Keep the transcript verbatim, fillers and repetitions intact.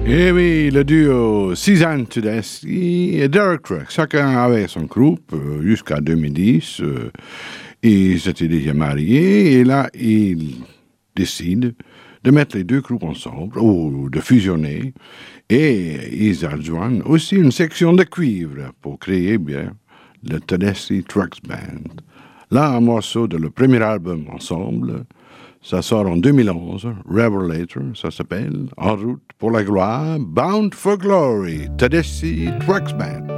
Eh oui, le duo Suzanne Tedeschi et Derek Trucks, chacun avait son groupe euh, jusqu'à deux mille dix. Euh, ils étaient déjà mariés et là, ils décident de mettre les deux groupes ensemble ou de fusionner et ils adjoignent aussi une section de cuivre pour créer bien le Tedeschi Trucks Band. Là, un morceau de leur premier album ensemble. Ça sort en deux mille onze, Revelator, ça s'appelle En route pour la gloire, Bound for Glory, Tedeschi Trucks Band.